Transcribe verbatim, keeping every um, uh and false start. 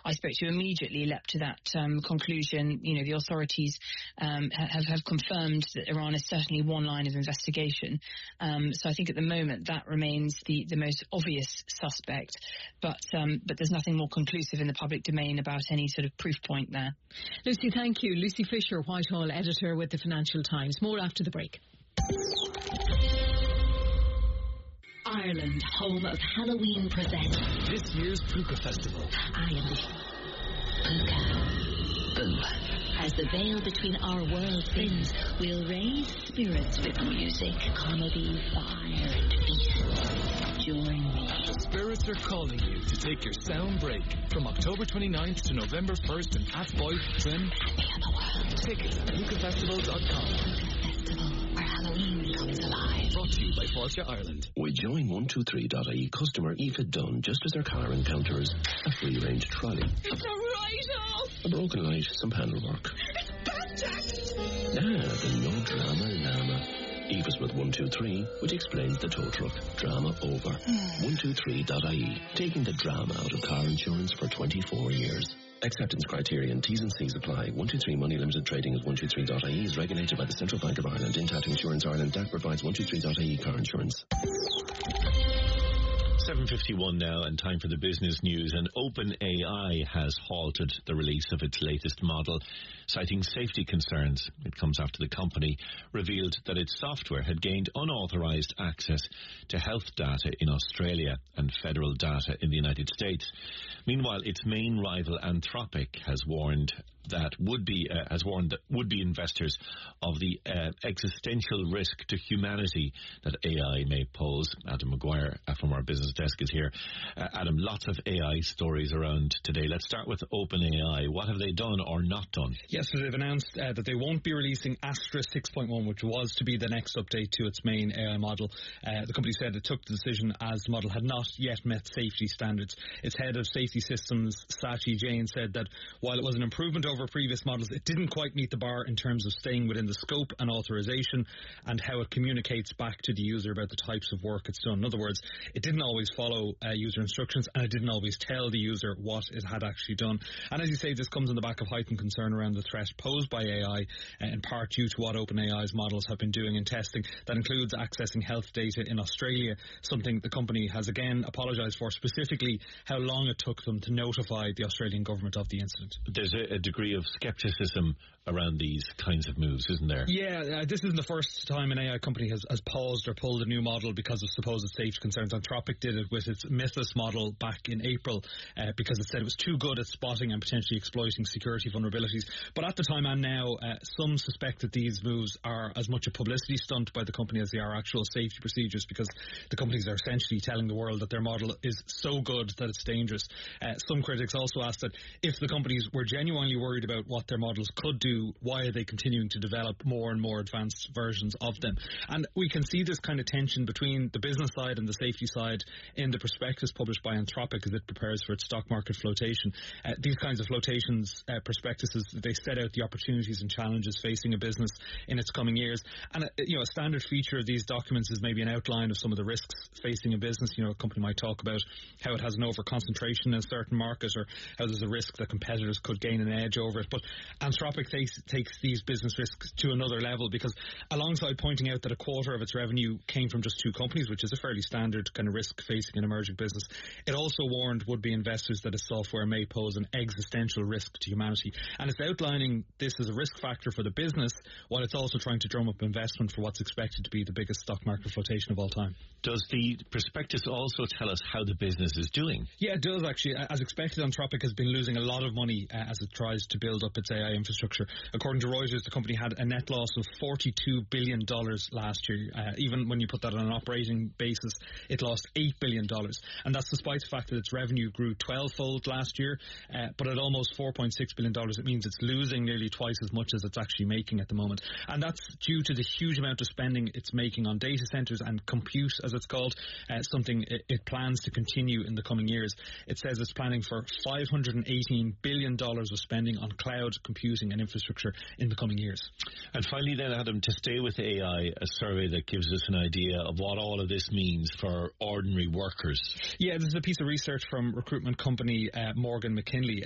I spoke to immediately leapt to that um, conclusion. You know, the authorities um, have, have confirmed that Iran is certainly one line of investigation. Um, so I think at the moment that remains the, the most obvious suspect. But um, but there's nothing more conclusive in the public domain about any sort of proof point there. Lucy, thank you. Lucy Fisher, Whitehall editor with the Financial Times. More after the break. Ireland, home of Halloween, presents this year's Puka Festival. I am the Puka. Boo. As the veil between our worlds thins, we'll raise spirits with music, comedy, fire, and feast. Join me. The spirits are calling you to take your sound break from October twenty-ninth to November first in Athboy, Trim, and the other world. Tickets at puka festival dot com. Puka Festival, where Halloween comes alive. Brought to you by Fáilte Ireland. We join one two three dot I E customer Aoife Dunn just as her car encounters a free-range trolley. It's a write-off! A broken light, some panel work. It's contact! Ah, the no drama llama. Eva's with one two three, which explains the tow truck. Drama over. one two three dot I E, taking the drama out of car insurance for twenty-four years. Acceptance criteria and T's and C's apply. one two three Money Limited Trading is one two three dot I E is regulated by the Central Bank of Ireland. Intact Insurance Ireland. D A C provides one two three dot I E car insurance. seven fifty-one now, and time for the business news. And OpenAI has halted the release of its latest model, citing safety concerns. It comes after the company revealed that its software had gained unauthorized access to health data in Australia and federal data in the United States. Meanwhile, its main rival Anthropic has warned that would be uh, has warned that would-be investors of the uh, existential risk to humanity that A I may pose. Adam Maguire uh, from our business desk is here. Uh, Adam, lots of A I stories around today. Let's start with OpenAI. What have they done or not done? Yes, so they've announced uh, that they won't be releasing Astra six point one, which was to be the next update to its main A I model. Uh, the company said it took the decision as the model had not yet met safety standards. Its head of safety systems, Sachi Jain, said that while it was an improvement over previous models, it didn't quite meet the bar in terms of staying within the scope and authorization and how it communicates back to the user about the types of work it's done. In other words, it didn't always follow uh, user instructions, and it didn't always tell the user what it had actually done. And as you say, this comes on the back of heightened concern around the threat posed by A I, uh, in part due to what OpenAI's models have been doing in testing. That includes accessing health data in Australia, something the company has again apologised for, specifically how long it took them to notify the Australian government of the incident. There's a, a degree of scepticism around these kinds of moves, isn't there? Yeah, uh, this isn't the first time an A I company has, has paused or pulled a new model because of supposed safety concerns. Anthropic did it with its Mythos model back in April uh, because it said it was too good at spotting and potentially exploiting security vulnerabilities. But at the time and now, uh, some suspect that these moves are as much a publicity stunt by the company as they are actual safety procedures, because the companies are essentially telling the world that their model is so good that it's dangerous. Uh, some critics also asked that if the companies were genuinely worried about what their models could do, why are they continuing to develop more and more advanced versions of them? And we can see this kind of tension between the business side and the safety side in the prospectus published by Anthropic as it prepares for its stock market flotation. Uh, these kinds of flotations, uh, prospectuses, they set out the opportunities and challenges facing a business in its coming years. And, uh, you know, a standard feature of these documents is maybe an outline of some of the risks facing a business. You know, a company might talk about how it has an over-concentration in a certain market, or how there's a risk that competitors could gain an edge over it. But Anthropic takes, takes these business risks to another level, because alongside pointing out that a quarter of its revenue came from just two companies, which is a fairly standard kind of risk facing an emerging business, it also warned would-be investors that its software may pose an existential risk to humanity. And it's outlining this as a risk factor for the business, while it's also trying to drum up investment for what's expected to be the biggest stock market flotation of all time. Does the prospectus also tell us how the business is doing? Yeah, it does actually. As expected, Anthropic has been losing a lot of money uh, as it tries to build up its A I infrastructure. According to Reuters, the company had a net loss of forty-two billion dollars last year. Uh, even when you put that on an operating basis, it lost eight billion dollars. And that's despite the fact that its revenue grew twelve-fold last year. Uh, but at almost four point six billion dollars, it means it's losing nearly twice as much as it's actually making at the moment. And that's due to the huge amount of spending it's making on data centers and compute, as it's called, uh, something it, it plans to continue in the coming years. It says it's planning for five hundred eighteen billion dollars of spending on cloud computing and infrastructure in the coming years. And finally then, Adam, to stay with A I, a survey that gives us an idea of what all of this means for ordinary workers. Yeah, this is a piece of research from recruitment company uh, Morgan McKinley.